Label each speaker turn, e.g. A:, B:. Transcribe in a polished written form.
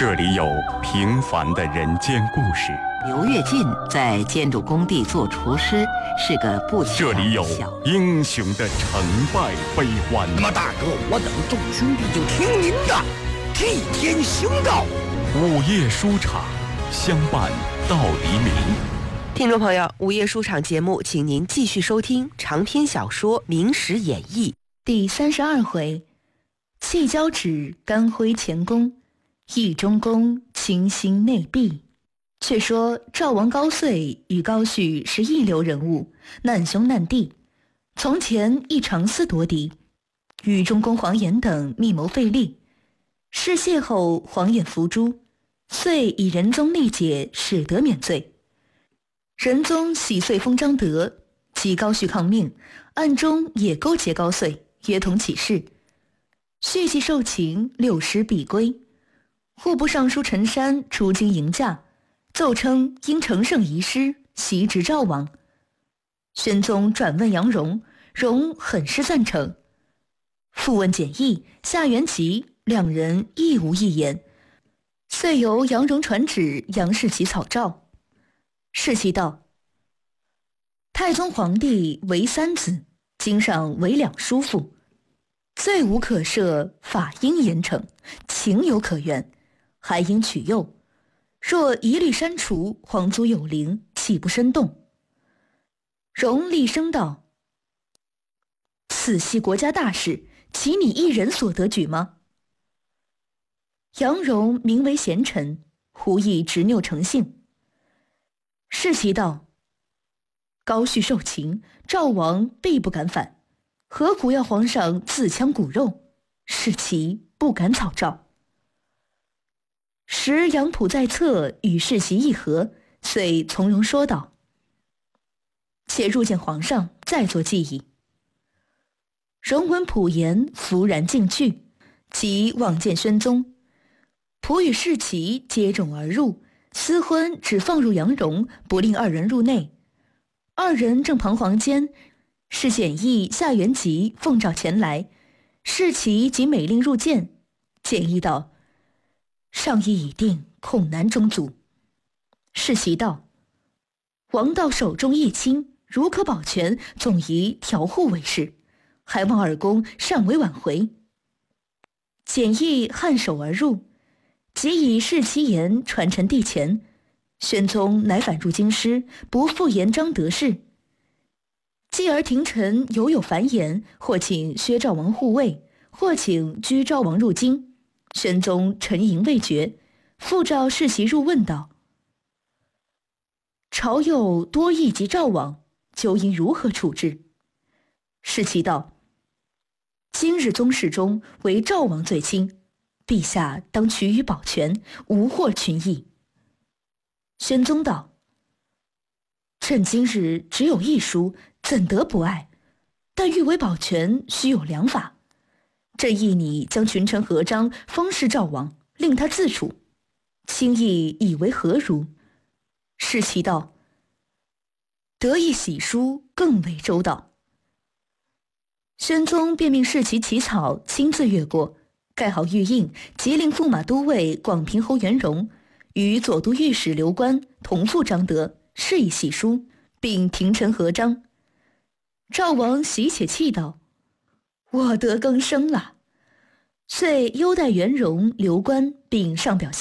A: 这里有平凡的人间故事，
B: 刘跃进在建筑工地做厨师，是个不起眼的小。
A: 这里有英雄的成败悲欢。
C: 那么大哥，我等众兄弟就听您的，替天行道。
A: 午夜书场，相伴到黎明。
D: 听众朋友，午夜书场节目，请您继续收听长篇小说《明史演义》
E: 第32回：弃交趾，干挥前功，义中公倾心内壁。却说赵王高遂与高煦是一流人物，难兄难弟，从前亦长厮夺嫡，与中公黄衍等密谋费力。事泄后，黄衍伏诛，遂以仁宗力解，使得免罪。仁宗喜遂封张德，及高煦抗命，暗中也勾结高遂，约同起事。煦既受擒，六师必归。户部尚书陈山出京迎驾，奏称因乘胜遗失，袭职赵王。宣宗转问杨荣，荣很是赞成。复问简易、夏元吉两人亦无一言，遂由杨荣传旨杨士奇草诏。士奇道：太宗皇帝为三子，经上为两叔父，罪无可赦，法应严惩，情有可原，还应取诱。若一律删除，皇族有灵，岂不生动？荣厉声道：此系国家大事，岂你一人所得举吗？杨荣名为贤臣，胡亦执拗成性。士奇道：高煦受擒，赵王必不敢反，何苦要皇上自戕骨肉？士奇不敢草诏。时杨溥在侧，与士奇议和，遂从容说道：且入见皇上，再作计议。荣闻溥言，弗然进去，即望见宣宗。溥与士奇接踵而入，私婚只放入杨荣，不令二人入内。二人正彷徨间，是简易、夏元吉奉诏前来，士奇即美令入见。简易道：上意已定，恐难中阻。士奇道：王道手中一轻，如可保全，总宜调护为是，还望二公尚为挽回。简易颔首而入，即以士奇言传陈帝前。宣宗乃返入京师，不复言张德事。继而廷臣犹有繁言，或请薛赵王护卫，或请居赵王入京。宣宗沉吟未决，复召士奇入问道：朝有多议及赵王，究应如何处置？士奇道：今日宗室中唯赵王最轻，陛下当取予保全，无获群议。宣宗道：朕今日只有一书，怎得不爱？但欲为保全，须有良法。朕意你将群臣合章封事赵王，令他自处，卿意以为何如？士奇道：得一喜书，更为周到。宣宗便命士奇起草，亲自阅过，盖好玉印，即令驸马都尉广平侯元荣与左都御史刘官同赴张德，示以喜书，并廷臣合章。赵王喜且气道：我得更生了。遂优待元荣、刘官，并上表